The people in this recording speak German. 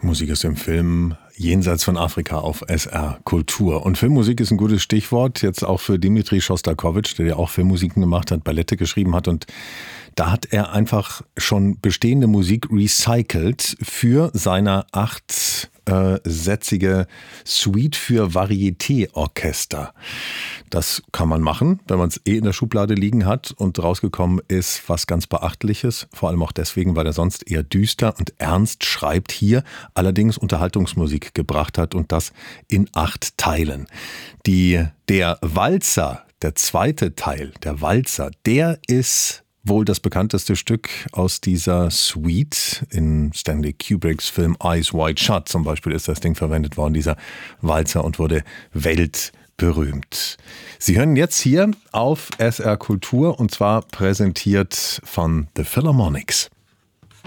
Musik ist im Film jenseits von Afrika auf SR Kultur. Und Filmmusik ist ein gutes Stichwort, jetzt auch für Dimitri Schostakowitsch, der ja auch Filmmusiken gemacht hat, Ballette geschrieben hat. Und da hat er einfach schon bestehende Musik recycelt für seine 8-sätzige Suite für Varieté-Orchester. Das kann man machen, wenn man es in der Schublade liegen hat, und rausgekommen ist was ganz Beachtliches. Vor allem auch deswegen, weil er sonst eher düster und ernst schreibt, hier allerdings Unterhaltungsmusik gebracht hat, und das in 8 Teilen. Der Walzer, der zweite Teil, der Walzer, der ist wohl das bekannteste Stück aus dieser Suite. In Stanley Kubricks Film Eyes Wide Shut zum Beispiel ist das Ding verwendet worden, dieser Walzer, und wurde weltberühmt. Sie hören jetzt hier auf SR Kultur, und zwar präsentiert von The Philharmonics.